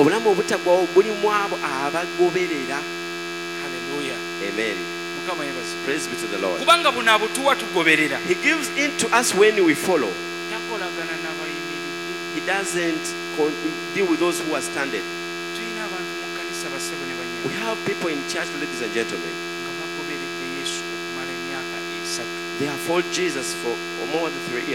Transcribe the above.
obulamu obutaggwawo bulimu abo abagoberera. Hallelujah. Amen. Mukama yebazi. Praise be to the Lord. Kubanga buno abutuwa tugoberera. He gives in to us when we follow. Takolagana n'abayimiridde. He doesn't deal with those who are standing. Tuyina abantu mu kkanisa basebo ne banyama. We have people in church, ladies and gentlemen. Nga bagoberedde Yesu okumala emyaka 3. They have followed Jesus for more than 3 years.